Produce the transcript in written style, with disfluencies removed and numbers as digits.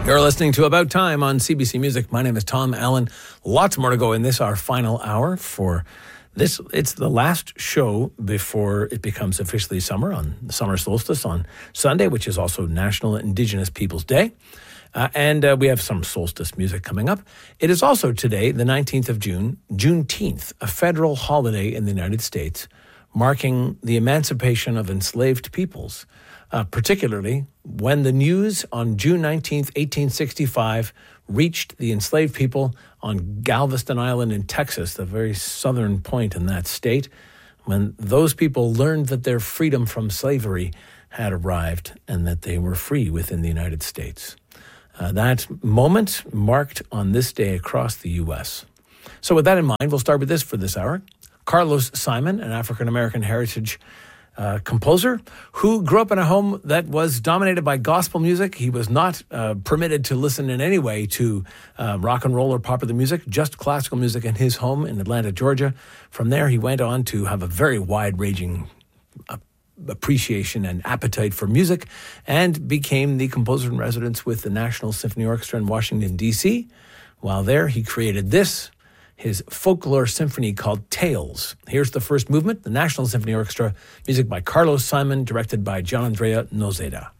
You're listening to About Time on CBC Music. My name is Tom Allen. Lots more to go in this, our final hour for this. It's the last show before it becomes officially summer, on the summer solstice on Sunday, which is also National Indigenous Peoples Day. And we have some solstice music coming up. It is also today, the 19th of June, Juneteenth, a federal holiday in the United States, marking the emancipation of enslaved peoples. Particularly when the news on June 19th, 1865, reached the enslaved people on Galveston Island in Texas, the very southern point in that state, when those people learned that their freedom from slavery had arrived and that they were free within the United States. That moment marked on this day across the U.S. So with that in mind, we'll start with this for this hour. Carlos Simon, an African-American heritage composer who grew up in a home that was dominated by gospel music. He was not permitted to listen in any way to rock and roll or popular music, just classical music in his home in Atlanta, Georgia. From there, he went on to have a very wide-ranging appreciation and appetite for music and became the composer in residence with the National Symphony Orchestra in Washington, D.C. While there, he created his folklore symphony called Tales. Here's the first movement, the National Symphony Orchestra, music by Carlos Simon, directed by Gianandrea Nozeda.